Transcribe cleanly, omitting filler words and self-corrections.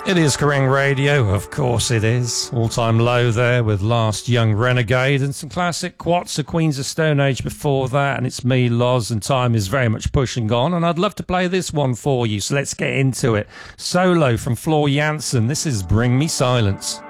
It is Kerrang Radio, of course it is. All-time low there with Last Young Renegade and some classic quats of Queens of Stone Age before that, and it's me, Loz, and time is very much pushing on, and I'd love to play this one for you, so let's get into it. Solo from Floor Jansen, this is Bring Me Silence.